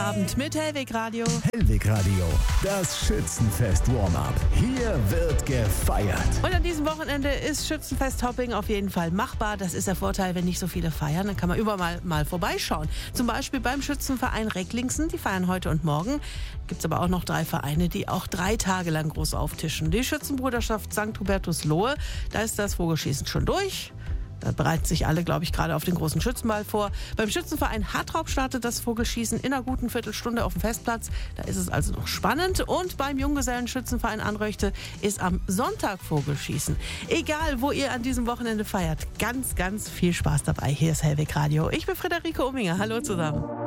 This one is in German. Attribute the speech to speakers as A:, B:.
A: Abend mit Hellweg Radio.
B: Hellweg Radio, das Schützenfest Warm-up. Hier wird gefeiert.
A: Und an diesem Wochenende ist Schützenfest-Hopping auf jeden Fall machbar. Das ist der Vorteil, wenn nicht so viele feiern, dann kann man überall mal vorbeischauen. Zum Beispiel beim Schützenverein Recklinksen, die feiern heute und morgen. Gibt es aber auch noch 3 Vereine, die auch 3 Tage lang groß auftischen. Die Schützenbruderschaft St. Hubertus Lohe, da ist das Vogelschießen schon durch. Da bereiten sich alle, glaube ich, gerade auf den großen Schützenball vor. Beim Schützenverein Hartrop startet das Vogelschießen in einer guten Viertelstunde auf dem Festplatz. Da ist es also noch spannend. Und beim Junggesellenschützenverein Anröchte ist am Sonntag Vogelschießen. Egal, wo ihr an diesem Wochenende feiert, ganz, ganz viel Spaß dabei. Hier ist Hellweg Radio. Ich bin Friederike Ominger. Hallo zusammen.